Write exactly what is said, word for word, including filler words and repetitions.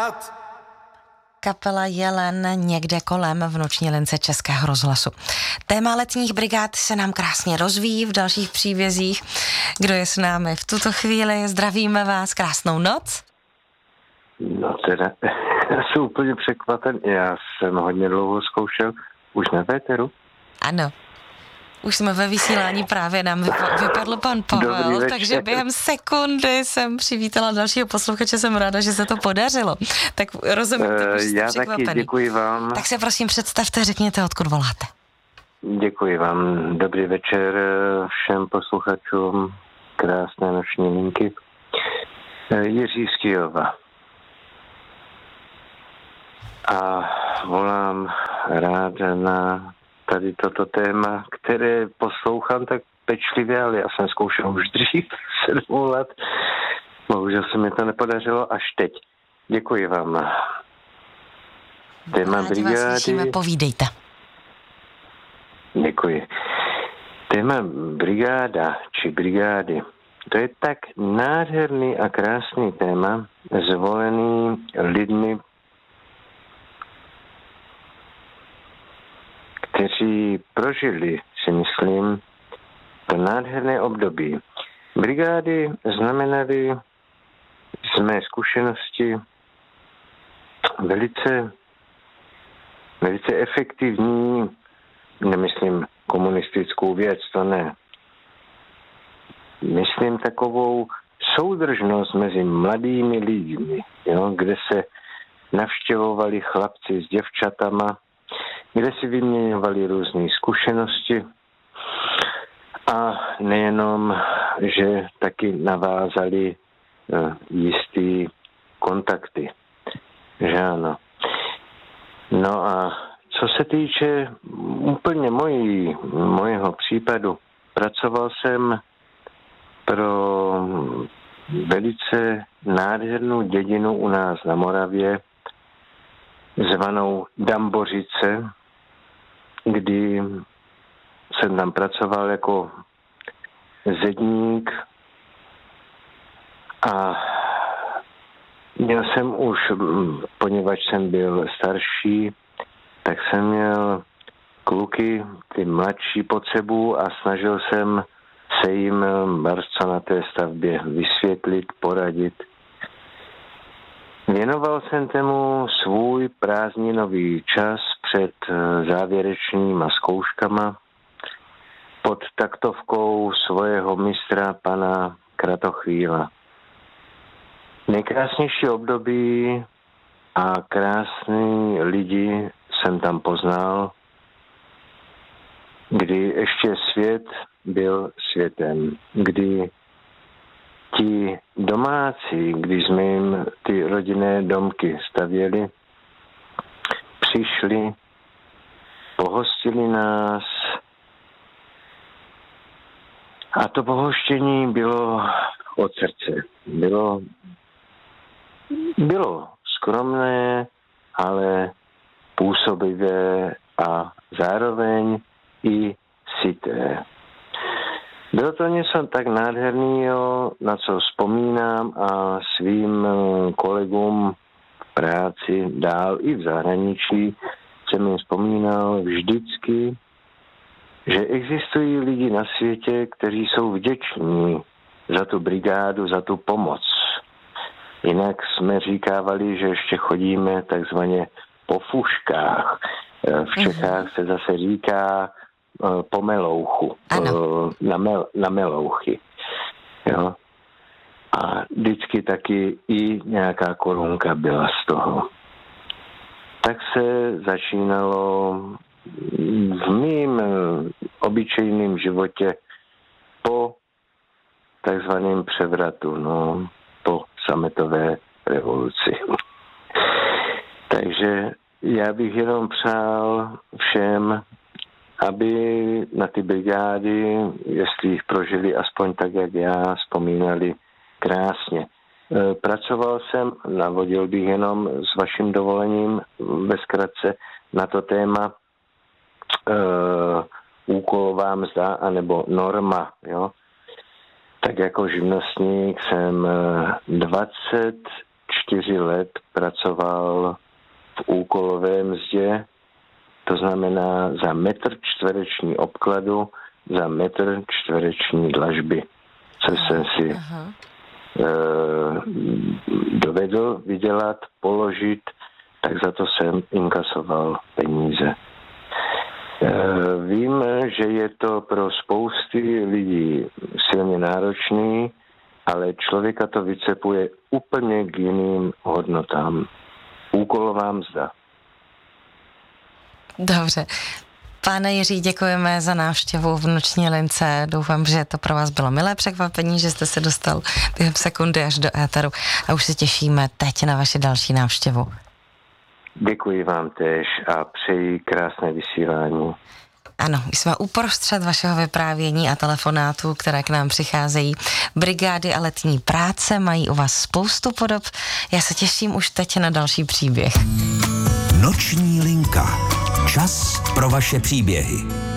Kapela Jelen někde kolem v noční lince Českého rozhlasu. Téma letních brigád se nám krásně rozvíjí v dalších příbězích. Kdo je s námi v tuto chvíli? Zdravíme vás, krásnou noc. No teda, já jsem úplně překvapen. Já jsem hodně dlouho zkoušel už na véteru. Ano. Už jsme ve vysílání, právě nám vypadl pan Pavel, takže během sekundy jsem přivítala dalšího posluchače, jsem ráda, že se to podařilo. Tak rozumím, uh, tak už jste Já překvapený. taky, děkuji vám. Tak se prosím představte, řekněte, odkud voláte. Děkuji vám, dobrý večer všem posluchačům, krásné noční linky. Jiří z Kyjova. A volám rád na tady toto téma, které poslouchám tak pečlivě, ale já jsem zkoušel už dřív, sedm let. Bohužel se mi to nepodařilo až teď. Děkuji vám. Téma brigády. Vás slyšíme, povídejte. Děkuji. Téma brigáda či brigády, to je tak nádherný a krásný téma, zvolený lidmi, kteří prožili, si myslím, to nádherné období. Brigády znamenaly z mé zkušenosti velice, velice efektivní, nemyslím komunistickou věc, to ne. Myslím takovou soudržnost mezi mladými lidmi, jo, kde se navštěvovali chlapci s děvčatama, kde si vyměňovali různé zkušenosti a nejenom, že taky navázali uh, jistý kontakty. Že ano. No a co se týče úplně mojí, mojeho případu, pracoval jsem pro velice nádhernou dědinu u nás na Moravě, zvanou Dambořice, kdy jsem tam pracoval jako zedník a měl jsem už, poněvadž jsem byl starší, tak jsem měl kluky, ty mladší pod sebou a snažil jsem se jim co na té stavbě vysvětlit, poradit. Věnoval jsem tomu svůj prázdninový čas před závěrečnýma zkouškama pod taktovkou svého mistra pana Kratochvíla. Nejkrásnější období a krásný lidi jsem tam poznal, kdy ještě svět byl světem, kdy ti domácí, když jsme jim ty rodinné domky stavěli, přišli, pohostili nás a to pohoštění bylo od srdce. Bylo, bylo skromné, ale působivé a zároveň i syté. Bylo to něco tak nádherného, na co vzpomínám a svým kolegům v práci dál i v zahraničí jsem jim vzpomínal vždycky, že existují lidi na světě, kteří jsou vděční za tu brigádu, za tu pomoc. Jinak jsme říkávali, že ještě chodíme takzvaně po fuškách. V Čechách se zase říká po melouchu, na, mel, na melouchy. Jo? A vždycky taky i nějaká korunka byla z toho. Tak se začínalo v mým obyčejném životě po takzvaném převratu, no, po sametové revoluci. Takže já bych jenom přál všem, aby na ty brigády, jestli jich prožili aspoň tak, jak já, vzpomínali krásně. Pracoval jsem, navodil bych jenom s vaším dovolením ve zkratce na to téma uh, úkolová mzda anebo norma. Jo? Tak jako živnostník jsem dvacet čtyři let pracoval v úkolové mzdě, to znamená za metr čtvereční obkladu, za metr čtvereční dlažby, co jsem si Aha. e, dovedl vydělat, položit, tak za to jsem inkasoval peníze. E, vím, že je to pro spousty lidí silně náročný, ale člověka to vycepuje úplně k jiným hodnotám. Úkolová mzda. Dobře. Pane Jiří, děkujeme za návštěvu v Noční lince. Doufám, že to pro vás bylo milé překvapení, že jste se dostal během sekundy až do éteru a už se těšíme teď na vaši další návštěvu. Děkuji vám též a přeji krásné vysílání. Ano, jsme uprostřed vašeho vyprávění a telefonátů, které k nám přicházejí. Brigády a letní práce mají u vás spoustu podob. Já se těším už teď na další příběh. Noční linka. Čas pro vaše příběhy.